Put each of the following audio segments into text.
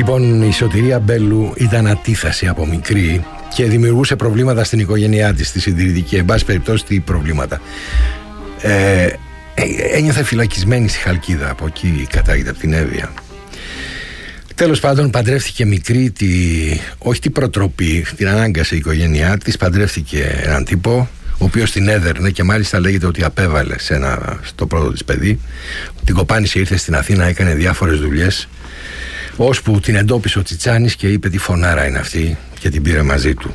Λοιπόν, η Σωτηρία Μπέλου ήταν ατίθαση από μικρή και δημιουργούσε προβλήματα στην οικογένειά της, στη συντηρητική. Εν πάση περιπτώσει, τι προβλήματα. Ένιωθε φυλακισμένη στη Χαλκίδα, από εκεί κατάγεται, από την Εύβοια. Τέλος πάντων, παντρεύτηκε μικρή, όχι την προτροπή, την ανάγκασε η οικογένειά της. Παντρεύτηκε έναν τύπο, ο οποίος την έδερνε και μάλιστα λέγεται ότι απέβαλε στο πρώτο της παιδί. Την κοπάνισε, ήρθε στην Αθήνα, έκανε διάφορες δουλειές, ώσπου την εντόπισε ο Τσιτσάνης και είπε τι φωνάρα είναι αυτή και την πήρε μαζί του.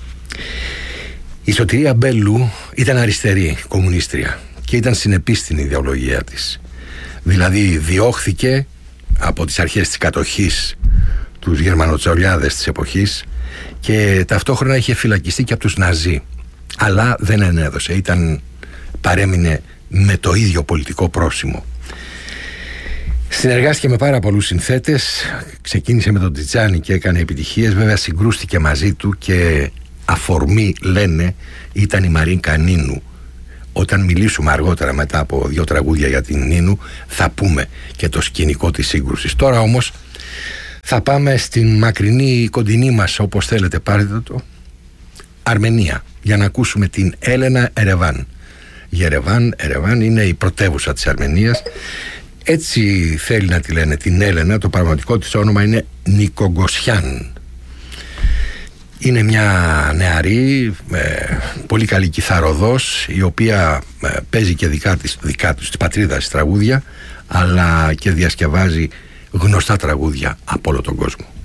Η Σωτηρία Μπέλου ήταν αριστερή, κομμουνίστρια, και ήταν συνεπής στην ιδεολογία της. Δηλαδή διώχθηκε από τις αρχές της κατοχής, τους γερμανοτσολιάδες της εποχής, και ταυτόχρονα είχε φυλακιστεί και από τους Ναζί, αλλά δεν ενέδωσε, παρέμεινε με το ίδιο πολιτικό πρόσημο. Συνεργάστηκε με πάρα πολλούς συνθέτες, ξεκίνησε με τον Τσιτσάνη και έκανε επιτυχίες. Βέβαια συγκρούστηκε μαζί του και αφορμή, λένε, ήταν η Μαρίνκα Νίνου. Όταν μιλήσουμε αργότερα, μετά από 2 τραγούδια για την Νίνου, θα πούμε και το σκηνικό της σύγκρουσης. Τώρα όμως θα πάμε στην μακρινή κοντινή μας, όπως θέλετε πάρετε το, Αρμενία, για να ακούσουμε την Έλενα Ερεβάν. Η Ερεβάν είναι η πρωτεύουσα της Αρμενίας. Έτσι θέλει να τη λένε την Έλενα. Το πραγματικό της όνομα είναι Νικογκοσιάν. Είναι μια νεαρή, πολύ καλή κιθαροδός, η οποία παίζει και δικά της πατρίδας τραγούδια, αλλά και διασκευάζει γνωστά τραγούδια από όλο τον κόσμο.